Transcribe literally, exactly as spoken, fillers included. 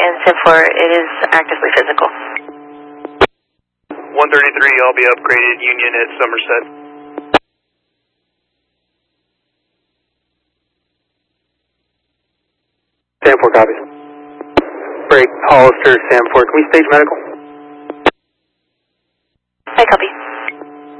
and ten four, it is actively physical. one thirty-three, I'll be upgraded, Union at Somerset. ten four copies. Break, Hollister, Sam four, can we stage medical?